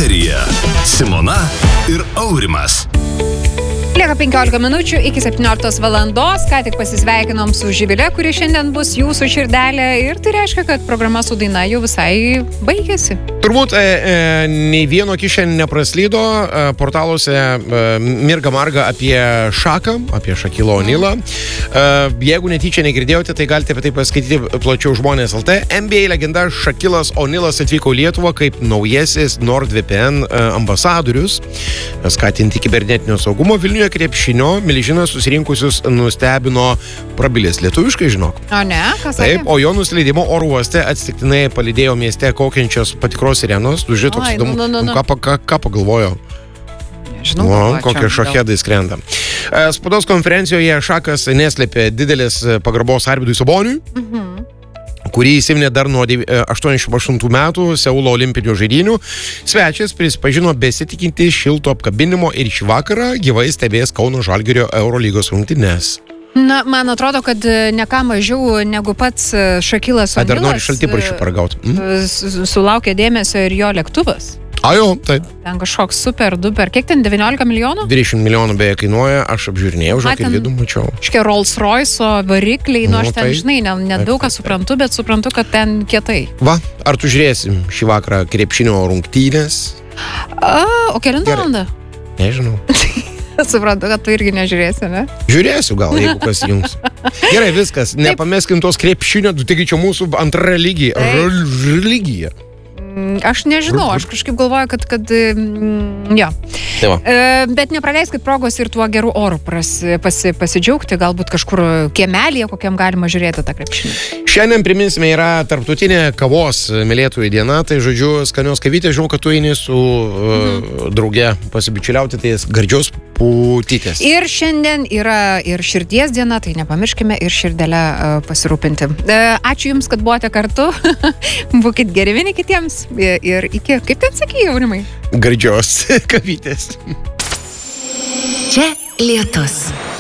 Eteryje Simona ir Aurimas. Lieka 15 minučių iki 17 valandos. Ką tik pasisveikinom su Živile, kuri šiandien bus jūsų širdelė. Ir tai reiškia, kad programa su daina jau visai baigėsi. Turbūt nei vieno kišen nepraslydo. Portaluose mirga marga apie Šaką, apie Šakilo O'Nealą. Jeigu netyčia negirdėjote, tai galite apie tai paskaityti plačiau žmonės LT. NBA legenda Šakilas O'Nealas atvyko į Lietuvą kaip naujasis NordVPN ambasadorius, skatinti kibernetinio saugumo. Vilniuje krepšinio milžinas susirinkusius nustebino prabilės lietuviškai, žinok. O ne, kas sakė? Taip, o jo nusileidimo oro uoste atsitiktinai palydėjo mieste kokiančios patikros sirenos. Tu žiūrėt, toks įdomu, ką pagalvojo. Žinau, kokie šachedai skrenda. Spaudos konferencijoje Šakas neslėpė didelės pagarbos Arvydui Saboniui, kurį įsiminė dar nuo 88 metų Seulo olimpinių žaidynių. Svečias prisipažino besitikinti šilto apkabinimo ir šį vakarą gyvai stebės Kauno Žalgirio Eurolygos rungtynes. Na, man atrodo, kad ne ką mažiau negu pats Šakilas O'Nealas. Dar nori šaltibarščių paragauti. Sulaukė dėmesio ir jo lėktuvas. Jau, taip. Ten kažkoks super duper. Kiek ten, 19 milijonų? 20 milijonų beje kainuoja, aš apžiūrinėjau, žinok, ir vidų mačiau. Kažkiek Rolls Royce varikliai, aš ten, žinai, nedaug ką suprantu, bet suprantu, kad ten kietai. Va, ar tu žiūrėsim šį vakarą krepšinio rungtynės? O kelintą valandą? Nežinau. Suprantu, kad tu irgi nežiūrėsi, ne? Žiūrėsiu gal, jeigu kas jungs. Gerai, viskas, nepameskim tos krepšinio, taigi čia mūsų antra religija. Aš nežinau, aš kažkaip galvoju, kad jo. Bet nepraleiskit progos ir tuo geru oru pasidžiaugti, galbūt kažkur kiemelėje, kokiam galima žiūrėti tą krepšinį. Šiandien priminsime, yra tarptautinė kavos mylėtojų diena, tai žodžiu, skanios kavytės, žinau, kad tu eini su drauge pasibičiuliauti, tai gardžios putytės. Ir šiandien yra ir širdies diena, tai nepamirškime ir širdelę pasirūpinti. Ačiū Jums, kad buvote kartu. Būkit geri vieni kitiems. Ir iki, kaip ten sakė, Aurimai? Gardžios kavytės. Čia Lietus.